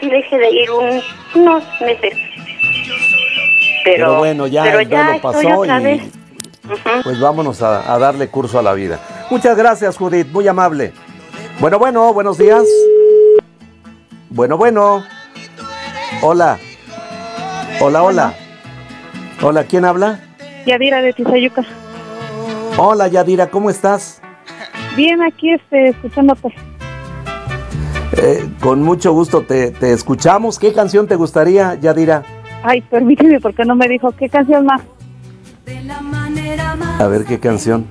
sí dejé de ir unos meses. Pero bueno, ya pero el duelo pasó y pues vámonos a darle curso a la vida. Muchas gracias, Judith, muy amable. Bueno, buenos días. Bueno. Hola. Hola, ¿quién habla? Yadira de Tizayuca. Hola, Yadira, ¿cómo estás? Bien, aquí escuchándote. Con mucho gusto te escuchamos. ¿Qué canción te gustaría, Yadira? Ay, permíteme, porque no me dijo qué canción más. A ver, ¿qué canción?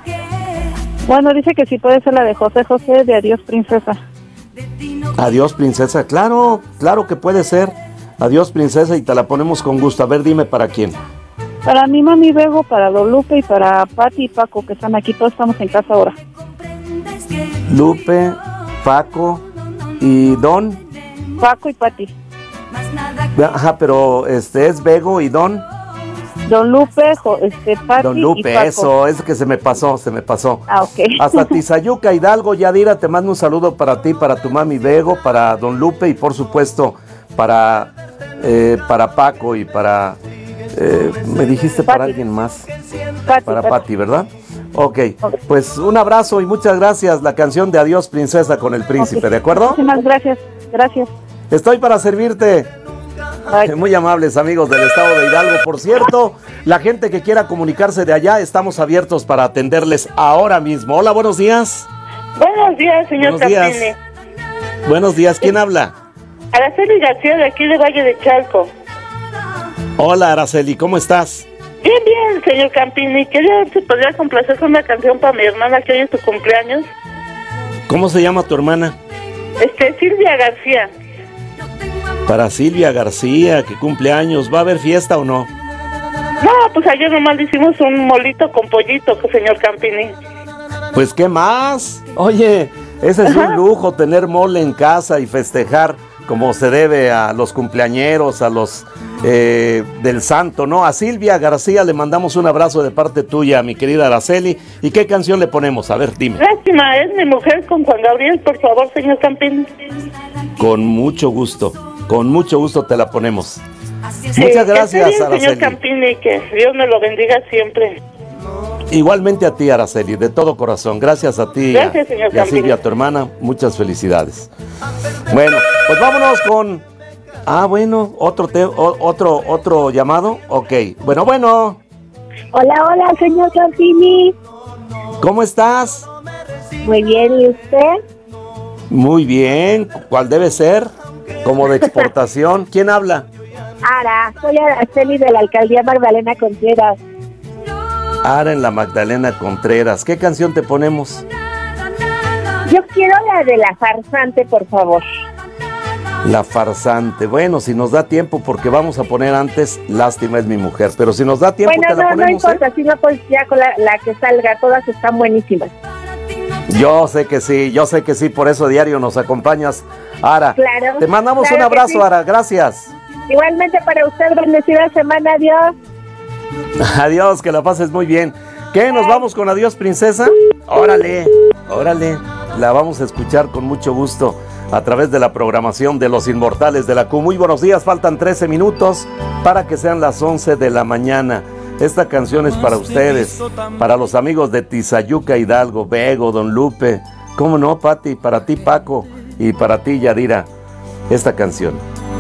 Bueno, dice que sí puede ser la de José José, de Adiós Princesa. Adiós, princesa. Claro que puede ser. Adiós, princesa, y te la ponemos con gusto. A ver, dime para quién. Para mi mami Bego, para Don Lupe y para Pati y Paco, que están aquí. Todos estamos en casa ahora. Lupe, Paco y Don. Paco y Pati. Ajá, pero es Bego y Don. Don Lupe, Pati Don Lupe, y Paco. eso, es que se me pasó. Ah, ok. Hasta Tizayuca, Hidalgo, Yadira, te mando un saludo para ti, para tu mami Bego, para Don Lupe y por supuesto para Paco y para, me dijiste Pati. para alguien más. Pati, Para Pati, ¿verdad? Ok, pues un abrazo y muchas gracias. La canción de Adiós, Princesa con el Príncipe, Okay. ¿de acuerdo? Muchísimas gracias. Estoy para servirte. Bye. Muy amables amigos del estado de Hidalgo. Por cierto, la gente que quiera comunicarse de allá, estamos abiertos para atenderles ahora mismo. Hola, buenos días. Buenos días, señor Buenos días. Campini. Buenos días, ¿quién habla? Araceli García, de aquí de Valle de Chalco. Hola, Araceli, ¿cómo estás? Bien, señor Campini. Quería ver si podría complacer con una canción para mi hermana que hoy es su cumpleaños. ¿Cómo se llama tu hermana? Silvia García. Para Silvia García, que cumple años. ¿Va a haber fiesta o no? No, pues ayer nomás le hicimos un molito con pollito, señor Campini. Pues, ¿qué más? Oye, ese es un lujo, tener mole en casa y festejar como se debe a los cumpleañeros, a los del santo, ¿no? A Silvia García le mandamos un abrazo de parte tuya, mi querida Araceli. ¿Y qué canción le ponemos? A ver, dime. Lástima, es mi mujer con Juan Gabriel, por favor, señor Campini. Con mucho gusto te la ponemos. Sí, Muchas gracias, bien, Araceli. señor Campini, que Dios me lo bendiga siempre. Igualmente a ti, Araceli, de todo corazón. Gracias a ti. Gracias, señor y a Silvia, Campini. tu hermana. Muchas felicidades. Bueno, pues vámonos con... otro llamado. Ok, bueno. Hola, señor Campini. ¿Cómo estás? Muy bien, ¿y usted? Muy bien. ¿Cuál debe ser? Como de exportación. ¿Quién habla? Soy Araceli de la Alcaldía Magdalena Contreras. Ara en la Magdalena Contreras. ¿Qué canción te ponemos? Yo quiero la de La Farsante, por favor. La Farsante. Bueno, si nos da tiempo, porque vamos a poner antes Lástima es mi mujer. Pero si nos da tiempo, Bueno, te la ponemos. no importa, si no, pues ya con la que salga, todas están buenísimas. Yo sé que sí, por eso diario nos acompañas, Ara. Claro. Te mandamos claro un abrazo, sí. Ara, gracias. Igualmente para usted, bendecida semana, adiós. Adiós, que la pases muy bien. ¿Qué? ¿Nos vamos con Adiós, princesa? Órale, la vamos a escuchar con mucho gusto a través de la programación de Los Inmortales de la Q. Muy buenos días, faltan 13 minutos para que sean las 11 de la mañana. Esta canción es para ustedes, para los amigos de Tizayuca, Hidalgo, Bego, Don Lupe, cómo no, Pati, para ti, Paco, y para ti, Yadira, esta canción.